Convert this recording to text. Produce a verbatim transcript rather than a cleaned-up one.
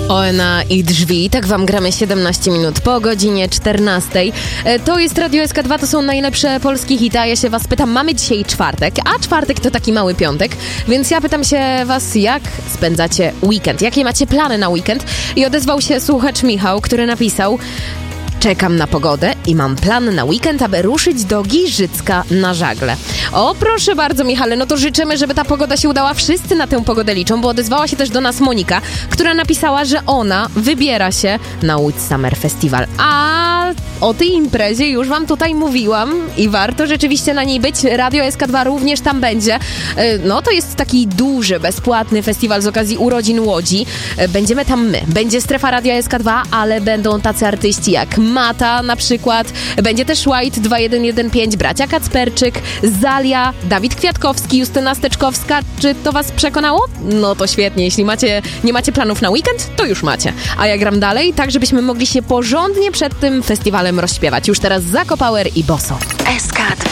Oena i Drzwi, tak wam gramy siedemnaście minut po godzinie czternastej. To jest Radio S K dwa, to są najlepsze polskie hity, a ja się was pytam, mamy dzisiaj czwartek, a czwartek to taki mały piątek, więc ja pytam się was, jak spędzacie weekend, jakie macie plany na weekend? I odezwał się słuchacz Michał, który napisał: czekam na pogodę i mam plan na weekend, aby ruszyć do Giżycka na żagle. O, proszę bardzo, Michale, no to życzymy, żeby ta pogoda się udała. Wszyscy na tę pogodę liczą, bo odezwała się też do nas Monika, która napisała, że ona wybiera się na Łódź Summer Festival. A o tej imprezie już wam tutaj mówiłam i warto rzeczywiście na niej być. Radio S K dwa również tam będzie. No to jest taki duży, bezpłatny festiwal z okazji urodzin Łodzi. Będziemy tam my. Będzie strefa Radio S K dwa, ale będą tacy artyści jak Mata na przykład. Będzie też White dwa jeden jeden pięć, bracia Kacperczyk, Zalia, Dawid Kwiatkowski, Justyna Steczkowska. Czy to was przekonało? No to świetnie. Jeśli macie, nie macie planów na weekend, to już macie. A ja gram dalej, tak żebyśmy mogli się porządnie przed tym festiwalem rozśpiewać. Już teraz Zako Power i Boso. S K dwa.